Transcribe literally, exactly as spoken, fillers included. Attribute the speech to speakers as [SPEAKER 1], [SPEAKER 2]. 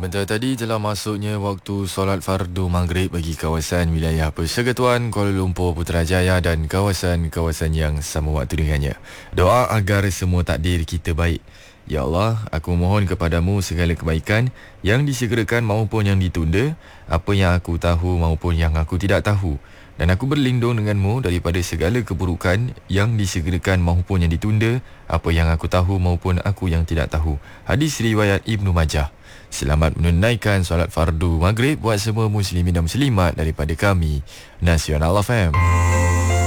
[SPEAKER 1] Sebentar tadi telah masuknya waktu solat fardu maghrib bagi kawasan wilayah Persekutuan Kuala Lumpur Putrajaya dan kawasan-kawasan yang sama waktu dengannya. Doa agar semua takdir kita baik. Ya Allah, aku mohon kepadamu segala kebaikan yang disegerakan maupun yang ditunda, apa yang aku tahu maupun yang aku tidak tahu. Dan aku berlindung denganmu daripada segala keburukan yang disegerakan maupun yang ditunda, apa yang aku tahu maupun aku yang tidak tahu. Hadis riwayat Ibnu Majah. Selamat menunaikan solat fardu maghrib buat semua muslimin dan muslimat daripada kami, Nasional F M.